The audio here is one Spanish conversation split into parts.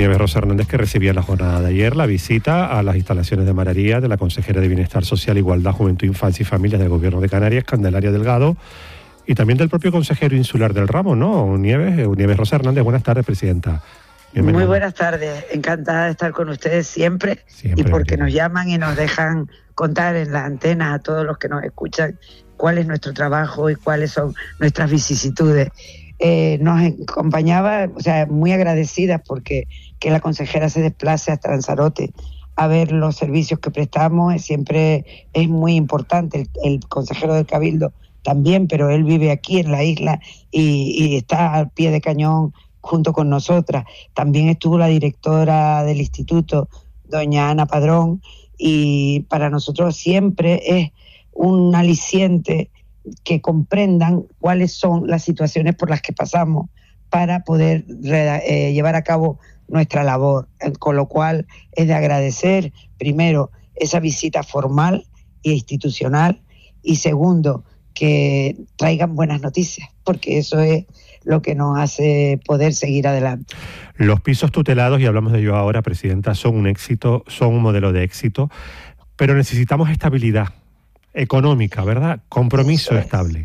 Nieves Rosa Hernández, que recibía en la jornada de ayer la visita a las instalaciones de Mararía de la consejera de Bienestar Social, Igualdad, Juventud, Infancia y Familias del Gobierno de Canarias, Candelaria Delgado, y también del propio consejero insular del ramo, ¿no? Nieves Rosa Hernández. Buenas tardes, presidenta. Bienvenida. Muy buenas tardes, encantada de estar con ustedes siempre y porque nos llaman y nos dejan contar en las antenas a todos los que nos escuchan cuál es nuestro trabajo y cuáles son nuestras vicisitudes. Nos acompañaba, o sea, muy agradecidas porque que la consejera se desplace hasta Lanzarote a ver los servicios que prestamos, siempre es muy importante. El consejero del Cabildo también, pero él vive aquí en la isla y está al pie de cañón junto con nosotras. También estuvo la directora del instituto, doña Ana Padrón, y para nosotros siempre es un aliciente que comprendan cuáles son las situaciones por las que pasamos para poder llevar a cabo nuestra labor, con lo cual es de agradecer, primero, esa visita formal e institucional, y segundo, que traigan buenas noticias, porque eso es lo que nos hace poder seguir adelante. Los pisos tutelados, y hablamos de ello ahora, presidenta, son un éxito, son un modelo de éxito, pero necesitamos estabilidad económica, ¿verdad? Compromiso estable.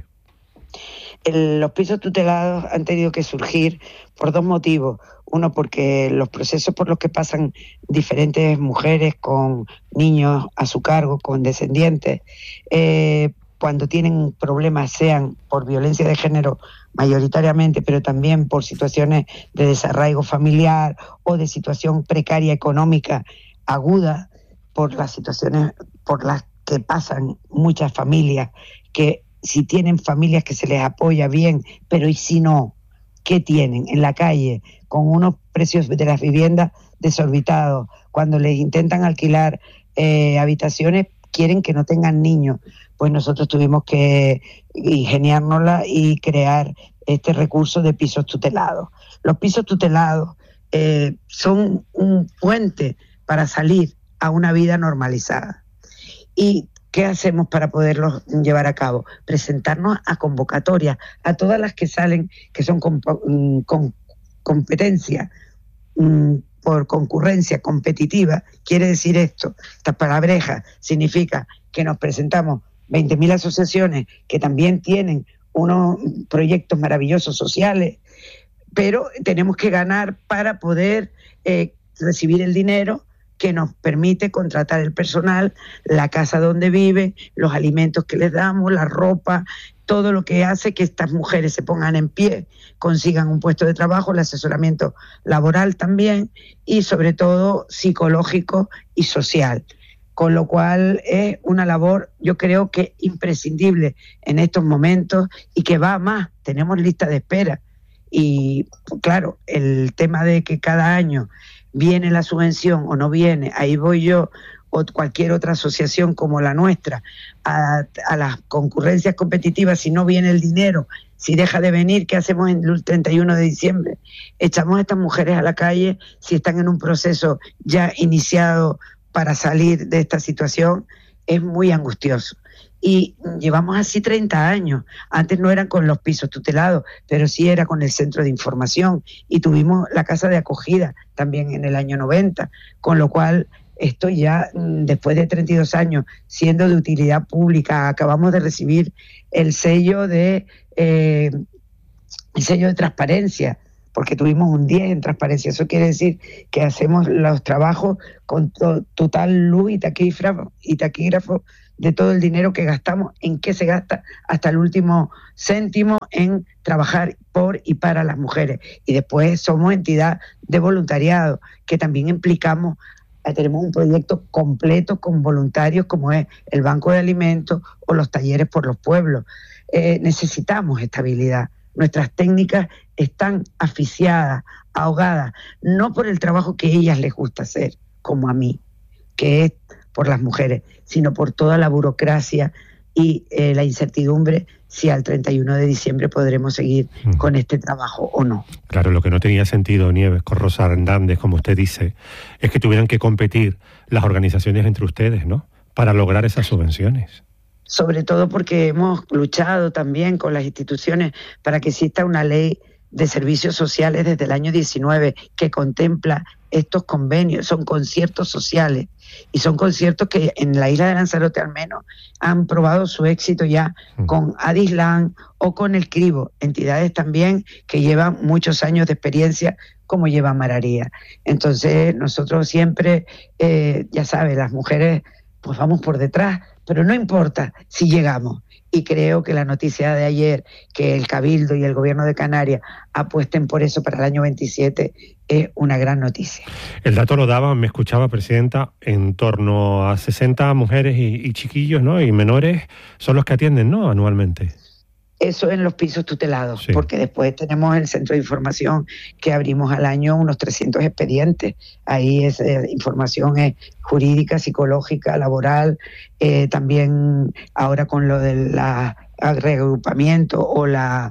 Los pisos tutelados han tenido que surgir por dos motivos. Uno, porque los procesos por los que pasan diferentes mujeres con niños a su cargo, con descendientes, cuando tienen problemas, sean por violencia de género mayoritariamente, pero también por situaciones de desarraigo familiar o de situación precaria económica aguda, por las situaciones por las que pasan muchas familias, que si tienen familias que se les apoya bien, pero y si no, ¿qué tienen? En la calle, con unos precios de las viviendas desorbitados, cuando les intentan alquilar habitaciones, quieren que no tengan niños. Pues nosotros tuvimos que ingeniárnosla y crear este recurso de pisos tutelados. Los pisos tutelados son un puente para salir a una vida normalizada. ¿Y qué hacemos para poderlos llevar a cabo? Presentarnos a convocatorias, a todas las que salen, que son con competencia, por concurrencia competitiva. Quiere decir esto, esta palabreja significa que nos presentamos 20.000 asociaciones que también tienen unos proyectos maravillosos sociales, pero tenemos que ganar para poder recibir el dinero que nos permite contratar el personal, la casa donde viven, los alimentos que les damos, la ropa, todo lo que hace que estas mujeres se pongan en pie, consigan un puesto de trabajo, el asesoramiento laboral también, y sobre todo psicológico y social. Con lo cual es una labor, yo creo que imprescindible en estos momentos y que va a más. Tenemos lista de espera. Y claro, el tema de que cada año viene la subvención o no viene, ahí voy yo o cualquier otra asociación como la nuestra a las concurrencias competitivas. Si no viene el dinero, si deja de venir, ¿qué hacemos el 31 de diciembre? Echamos a estas mujeres a la calle si están en un proceso ya iniciado para salir de esta situación. Es muy angustioso. Y llevamos así 30 años. Antes no eran con los pisos tutelados, pero sí era con el centro de información, y tuvimos la casa de acogida también en el año 90, con lo cual esto ya, después de 32 años siendo de utilidad pública, acabamos de recibir el sello de transparencia, porque tuvimos un 10 en transparencia. Eso quiere decir que hacemos los trabajos con total luz y taquígrafo de todo el dinero que gastamos, en qué se gasta hasta el último céntimo en trabajar por y para las mujeres. Y después somos entidad de voluntariado, que también implicamos, tenemos un proyecto completo con voluntarios como es el Banco de Alimentos o los talleres por los pueblos. Necesitamos estabilidad. Nuestras técnicas están asfixiadas, ahogadas, no por el trabajo que a ellas les gusta hacer, como a mí, que es por las mujeres, sino por toda la burocracia y la incertidumbre si al 31 de diciembre podremos seguir con este trabajo o no. Claro, lo que no tenía sentido, Nieves, con Rosa Hernández, como usted dice, es que tuvieran que competir las organizaciones entre ustedes, ¿no?, para lograr esas subvenciones. Sobre todo porque hemos luchado también con las instituciones para que exista una ley de servicios sociales desde el año 19 que contempla estos convenios. Son conciertos sociales y son conciertos que en la isla de Lanzarote al menos han probado su éxito ya con Adislan o con el Cribo, entidades también que llevan muchos años de experiencia como lleva Mararía. Entonces nosotros siempre, ya sabes, las mujeres pues vamos por detrás, pero no importa si llegamos. Y creo que la noticia de ayer, que el Cabildo y el Gobierno de Canarias apuesten por eso para el año 27, es una gran noticia. El dato lo daba, me escuchaba, Presidenta, en torno a 60 mujeres y chiquillos, ¿no?, y menores son los que atienden, ¿no?, anualmente. Eso en los pisos tutelados, sí. Porque después tenemos el centro de información que abrimos al año unos 300 expedientes. Ahí es información jurídica, psicológica, laboral, también ahora con lo del reagrupamiento o la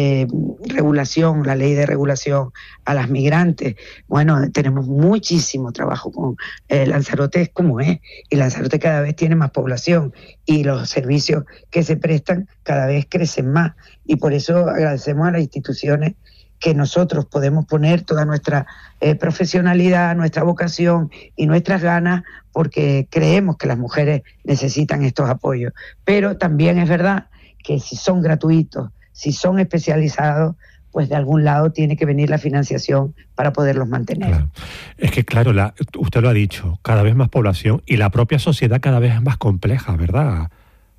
regulación, la ley de regulación a las migrantes. Bueno, tenemos muchísimo trabajo con Lanzarote, es como es, y Lanzarote cada vez tiene más población y los servicios que se prestan cada vez crecen más, y por eso agradecemos a las instituciones que nosotros podemos poner toda nuestra profesionalidad, nuestra vocación y nuestras ganas, porque creemos que las mujeres necesitan estos apoyos. Pero también es verdad que si son gratuitos, si son especializados, pues de algún lado tiene que venir la financiación para poderlos mantener. Claro. Es que, claro, usted lo ha dicho, cada vez más población y la propia sociedad cada vez es más compleja, ¿verdad?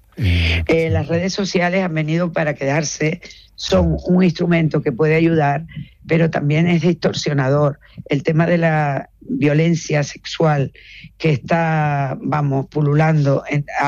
Las redes sociales han venido para quedarse, son un instrumento que puede ayudar, pero también es distorsionador. El tema de la violencia sexual que está, pululando,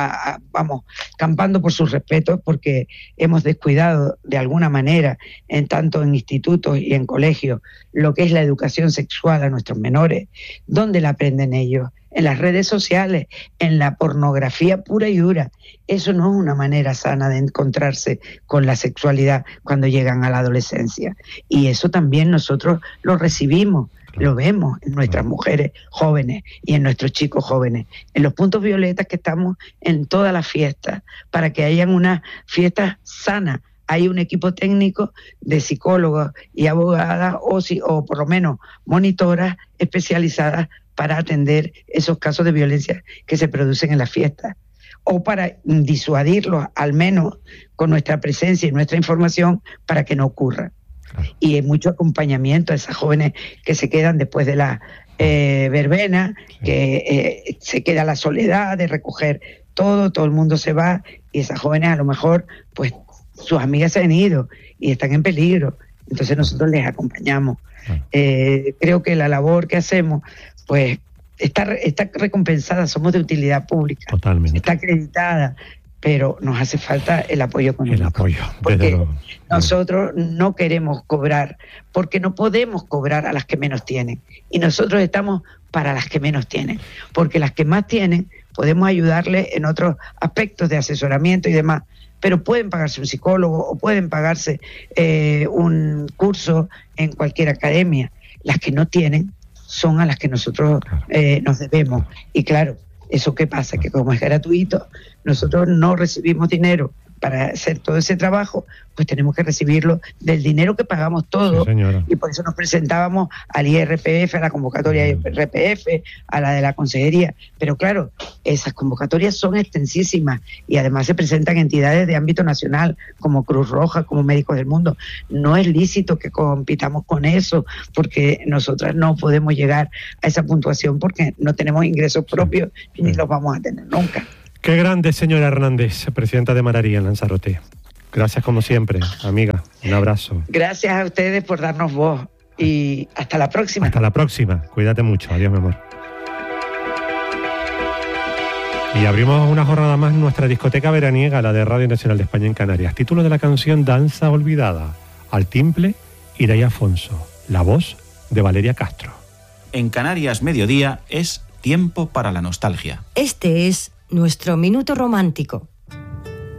campando por sus respetos, porque hemos descuidado de alguna manera, tanto en institutos y en colegios, lo que es la educación sexual a nuestros menores. ¿Dónde la aprenden ellos? En las redes sociales, en la pornografía pura y dura. Eso no es una manera sana de encontrarse con la sexualidad cuando llegan a la adolescencia. Y eso también nosotros lo recibimos, lo vemos en nuestras mujeres jóvenes y en nuestros chicos jóvenes. En los puntos violetas que estamos en todas las fiestas, para que hayan unas fiestas sanas. Hay un equipo técnico de psicólogos y abogadas o por lo menos monitoras especializadas para atender esos casos de violencia que se producen en las fiestas, o para disuadirlos, al menos con nuestra presencia y nuestra información, para que no ocurra. Claro. Y hay mucho acompañamiento a esas jóvenes que se quedan después de la verbena, sí, que se queda la soledad de recoger todo el mundo se va, y esas jóvenes a lo mejor, pues sus amigas se han ido y están en peligro. Entonces nosotros les acompañamos. Creo que la labor que hacemos, pues está recompensada, somos de utilidad pública. Totalmente. Está acreditada, pero nos hace falta el apoyo económico. El apoyo. Porque nosotros no queremos cobrar, porque no podemos cobrar a las que menos tienen. Y nosotros estamos para las que menos tienen, porque las que más tienen podemos ayudarles en otros aspectos de asesoramiento y demás, pero pueden pagarse un psicólogo o pueden pagarse un curso en cualquier academia. Las que no tienen son a las que nosotros nos debemos. Y claro, ¿eso qué pasa? Que como es gratuito, nosotros no recibimos dinero para hacer todo ese trabajo, pues tenemos que recibirlo del dinero que pagamos todos. Sí, y por eso nos presentábamos al IRPF, a la convocatoria IRPF, a la de la consejería. Pero claro, esas convocatorias son extensísimas y además se presentan entidades de ámbito nacional como Cruz Roja, como Médicos del Mundo. No es lícito que compitamos con eso, porque nosotras no podemos llegar a esa puntuación porque no tenemos ingresos propios ni los vamos a tener nunca. Qué grande, señora Hernández, presidenta de Mararía en Lanzarote. Gracias como siempre, amiga. Un abrazo. Gracias a ustedes por darnos voz y hasta la próxima. Hasta la próxima. Cuídate mucho. Adiós, mi amor. Y abrimos una jornada más nuestra discoteca veraniega, la de Radio Nacional de España en Canarias. Título de la canción Danza Olvidada. Al timple, Irai Afonso. La voz de Valeria Castro. En Canarias Mediodía es tiempo para la nostalgia. Este es nuestro minuto romántico.